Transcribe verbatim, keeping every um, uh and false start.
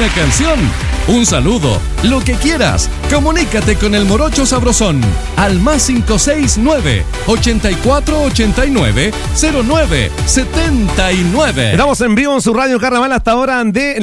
una canción, un saludo, lo que quieras. Comunícate con el Morocho Sabrosón al más cinco seis nueve, ochenta y cuatro ochenta y nueve, cero nueve setenta y nueve. Estamos en vivo en su radio Carnaval hasta ahora de